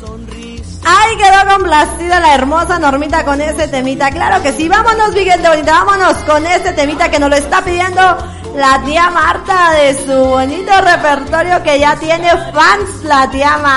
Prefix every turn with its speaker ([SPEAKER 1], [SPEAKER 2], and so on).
[SPEAKER 1] Ay, quedó complacida la hermosa Normita con ese temita. Claro que sí. Vámonos, mi gente bonita. Vámonos con este temita que nos lo está pidiendo la tía Marta de su bonito repertorio que ya tiene fans, la tía Marta.